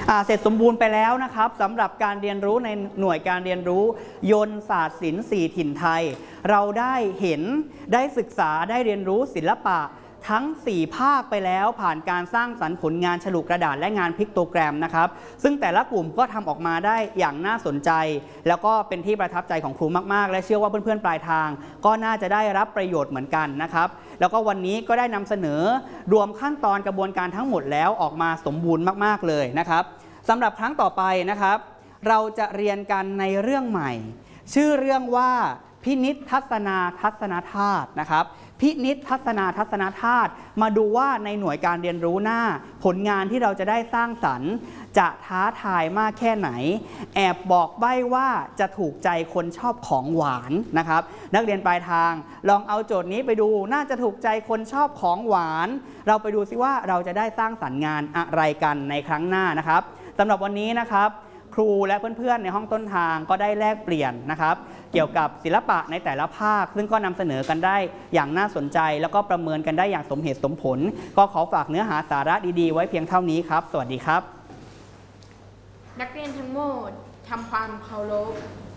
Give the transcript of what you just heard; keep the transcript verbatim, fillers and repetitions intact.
เสร็จสมบูรณ์ไปแล้วนะครับสำหรับการเรียนรู้ในหน่วยการเรียนรู้ยนต์ศาสตร์ศิลป์สี่ถิ่นไทยเราได้เห็นได้ศึกษาได้เรียนรู้ศิลปะทั้งสี่ภาคไปแล้วผ่านการสร้างสรรค์ผลงานฉลุกระดาษและงานพิกโตแกรมนะครับซึ่งแต่ละกลุ่มก็ทำออกมาได้อย่างน่าสนใจแล้วก็เป็นที่ประทับใจของครูมากๆและเชื่อว่าเพื่อนๆปลายทางก็น่าจะได้รับประโยชน์เหมือนกันนะครับแล้วก็วันนี้ก็ได้นำเสนอรวมขั้นตอนกระบวนการทั้งหมดแล้วออกมาสมบูรณ์มากๆเลยนะครับสำหรับครั้งต่อไปนะครับเราจะเรียนกันในเรื่องใหม่ชื่อเรื่องว่าพินิจทัศนาทัศนธาตุนะครับพินิจทัศนาทัศนธาตุมาดูว่าในหน่วยการเรียนรู้หน้าผลงานที่เราจะได้สร้างสรรค์จะท้าทายมากแค่ไหนแอบบอกใบ้ว่าจะถูกใจคนชอบของหวานนะครับนักเรียนปลายทางลองเอาโจทย์นี้ไปดูน่าจะถูกใจคนชอบของหวานเราไปดูซิว่าเราจะได้สร้างสรรค์งานอะไรกันในครั้งหน้านะครับสำหรับวันนี้นะครับครูและเพื่อนๆในห้องต้นทางก็ได้แลกเปลี่ยนนะครับเกี่ยวกับศิลปะในแต่ละภาคซึ่งก็นำเสนอกันได้อย่างน่าสนใจแล้วก็ประเมินกันได้อย่างสมเหตุสมผลก็ขอฝากเนื้อหาสาระดีๆไว้เพียงเท่านี้ครับสวัสดีครับนักเรียนทั้งหมดทำความเคารพ